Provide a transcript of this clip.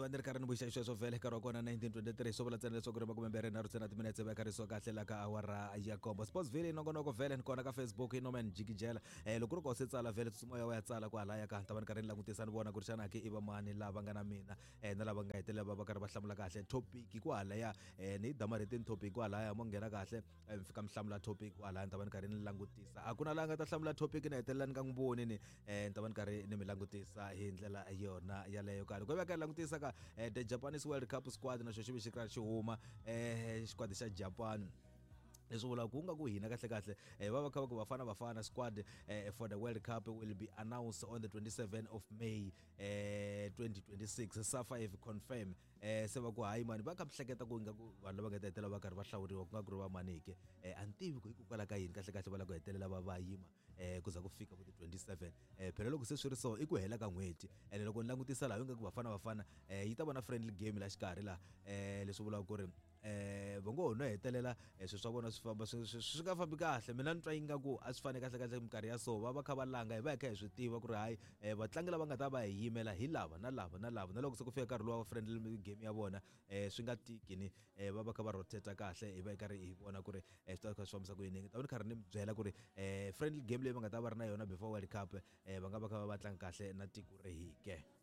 va ni ri karhi ni vuxa xo vhele nkarhi wa kona 1923 so vula ntsena leswaku ri makumembirhi na rutsena timinetse va karhi so kahle la ka awara ya kombo Sportsville nongonoko vhele ni kona ka Facebook hi noma ni jikijela loko ri ko se tsala vhele tsutsuma ya tsala kwala ya ka ta va ni karhi ni langutisa ni vona ku ri xana ke i va mani lava nga na mina na lava nga hetelela va karhi va hlamula kahle topic kwala ya ni damarhetini topic kwala ya mo nghena kahle mi fika mi hlamula topic kwala ni ta va ni karhi ni langutisa a ku na la nga ta hlamula topic ni hetelela ni nga n'wi voni ni ta va ni karhi ni mi langutisa hi ndlela yona yaleyo karhi ku va ka langutisa ka the Japanese World Cup squad na xo xi vi xi karhi xi huma xikwadi xa Japan leswi vula ku nga ku hina kahle kahle va va kha va ku Bafana squad for the World Cup will be announced on the 27th of May 2026 SAFA have confirmed se va ku hayi mani va kha hleketa ku nga ku vanhu lava nga hetelela va karhi va hlawuriwa ku nga ku ri va manike a ni tivi ku hikokwala ka yini kahle kahle va la ku hetelela va yima ku za ku fika ku 27 phela loko se swi ri so i ku hela ka n'hweti ene loko ni langutisa laha nga ku Bafana yi ta va na friendly game la xikarhi la leswi vulaka ku ri va ngo no hetelela swi swa vona swi swi nga fambi kahle mina ni twa ingaku a swi fane kahle minkarhi ya so va va kha va langa hi va hi kha hi swi tiva ku ri hayi vatlangi lava nga ta va hi yimela hi lava na loko se ku fika nkarhi lowa friendly game ya vona swi nga tiki ni va va kha va rotate kahle hi va hi karhi hi vona ku ri swi ta kha swi fambisa ku yini ta ni karhi ni byela ku ri friendly game leyi va nga ta va ri na yona before World Cup va nga va kha va tlanga kahle na tiko ri hike